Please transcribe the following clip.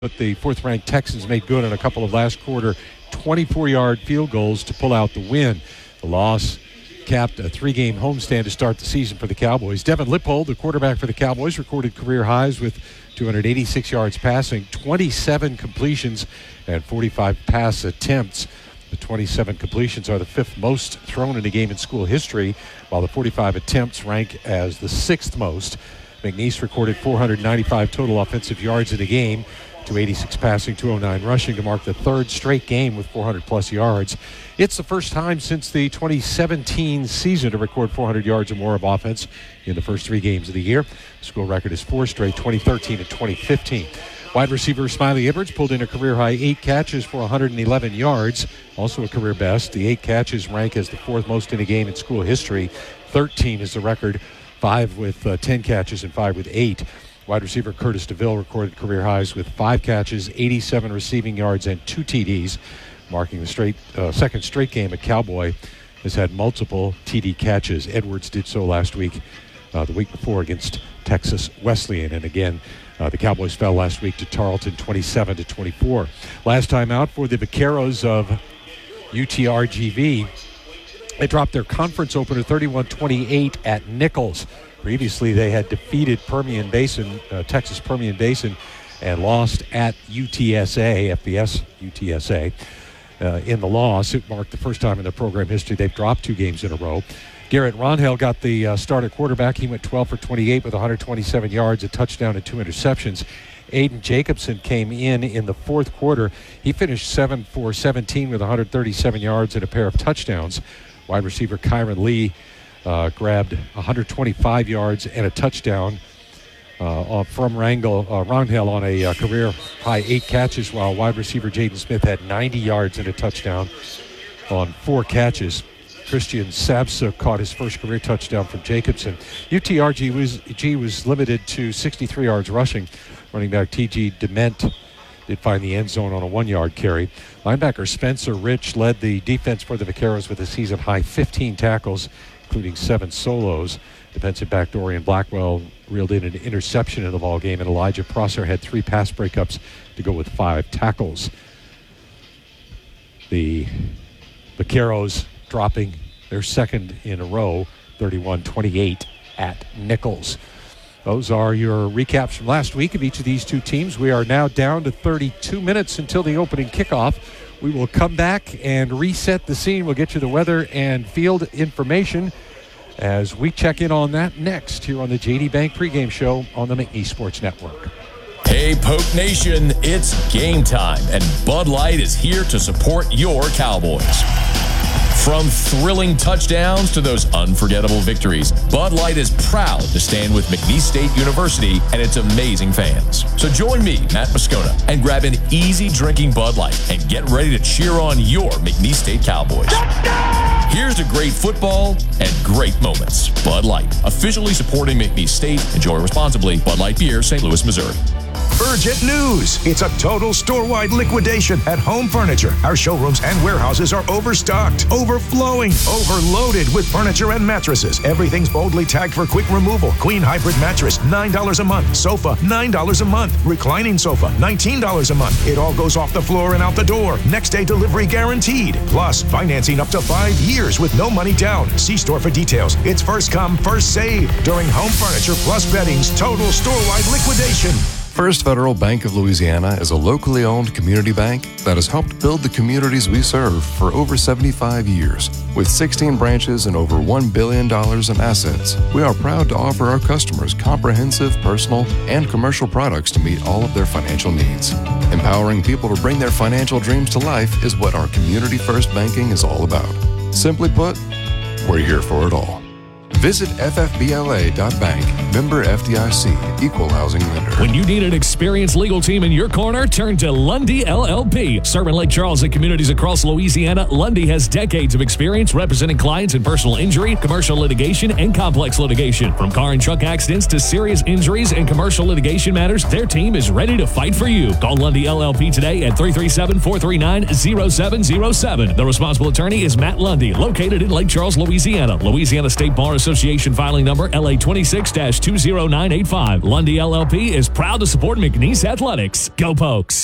But the fourth-ranked Texans made good on a couple of last quarter 24-yard field goals to pull out the win. The loss capped a 3-game homestand to start the season for the Cowboys. Devin Lippold, the quarterback for the Cowboys, recorded career highs with 286 yards passing, 27 completions, and 45 pass attempts. The 27 completions are the fifth most thrown in a game in school history, while the 45 attempts rank as the sixth most. McNeese recorded 495 total offensive yards in the game, 286 passing, 209 rushing to mark the third straight game with 400-plus yards. It's the first time since the 2017 season to record 400 yards or more of offense in the first 3 games of the year. The school record is 4 straight, 2013 and 2015. Wide receiver Smiley Edwards pulled in a career-high 8 catches for 111 yards, also a career best. The 8 catches rank as the 4th most in a game in school history. 13 is the record, 5 with 10 catches and 5 with 8. Wide receiver Curtis DeVille recorded career highs with 5 catches, 87 receiving yards, and 2 TDs, marking the second straight game a Cowboy has had multiple TD catches. Edwards did so last week, the week before against Texas Wesleyan, and again, the Cowboys fell last week to Tarleton 27-24. Last time out for the Vaqueros of UTRGV, they dropped their conference opener 31-28 at Nichols. Previously, they had defeated Texas Permian Basin, and lost at UTSA, FBS UTSA. In the loss, it marked the first time in their program history they've dropped 2 games in a row. Garrett Ronhell got the start at quarterback. He went 12 for 28 with 127 yards, a touchdown, and 2 interceptions. Aiden Jacobson came in the fourth quarter. He finished 7 for 17 with 137 yards and a pair of touchdowns. Wide receiver Kyron Lee grabbed 125 yards and a touchdown from Ronhell on a career-high 8 catches, while wide receiver Jaden Smith had 90 yards and a touchdown on 4 catches. Christian Sabsa caught his first career touchdown from Jacobson. UTRG was limited to 63 yards rushing. Running back T.G. Dement did find the end zone on a 1-yard carry. Linebacker Spencer Rich led the defense for the Vaqueros with a season-high 15 tackles, including 7 solos. Defensive back Dorian Blackwell reeled in an interception in the ballgame, and Elijah Prosser had 3 pass breakups to go with 5 tackles. The Vaqueros dropping their second in a row, 31-28 at Nichols. Those are your recaps from last week of each of these 2 teams. We are now down to 32 minutes until the opening kickoff. We will come back and reset the scene. We'll get you the weather and field information as we check in on that next here on the JD Bank pregame show on the McNeese Sports Network. Hey, Poke Nation, it's game time, and Bud Light is here to support your Cowboys. From thrilling touchdowns to those unforgettable victories, Bud Light is proud to stand with McNeese State University and its amazing fans. So join me, Matt Moscona, and grab an easy drinking Bud Light and get ready to cheer on your McNeese State Cowboys. Here's to great football and great moments. Bud Light, officially supporting McNeese State. Enjoy responsibly. Bud Light Beer, St. Louis, Missouri. Urgent news. It's a total store-wide liquidation at Home Furniture. Our showrooms and warehouses are overstocked, overflowing, overloaded with furniture and mattresses. Everything's boldly tagged for quick removal. Queen hybrid mattress, $9 a month. Sofa, $9 a month. Reclining sofa, $19 a month. It all goes off the floor and out the door. Next day delivery guaranteed. Plus, financing up to 5 years with no money down. See store for details. It's first come, first save during Home Furniture Plus Bedding's total store-wide liquidation. First Federal Bank of Louisiana is a locally owned community bank that has helped build the communities we serve for over 75 years. With 16 branches and over $1 billion in assets, we are proud to offer our customers comprehensive personal and commercial products to meet all of their financial needs. Empowering people to bring their financial dreams to life is what our Community First Banking is all about. Simply put, we're here for it all. Visit ffbla.bank, member FDIC, equal housing lender. When you need an experienced legal team in your corner, turn to Lundy LLP. Serving Lake Charles and communities across Louisiana, Lundy has decades of experience representing clients in personal injury, commercial litigation, and complex litigation. From car and truck accidents to serious injuries and commercial litigation matters, their team is ready to fight for you. Call Lundy LLP today at 337-439-0707. The responsible attorney is Matt Lundy, located in Lake Charles, Louisiana. Louisiana State Bar Association Association filing number LA 26-20985. Lundy LLP is proud to support McNeese Athletics. Go Pokes!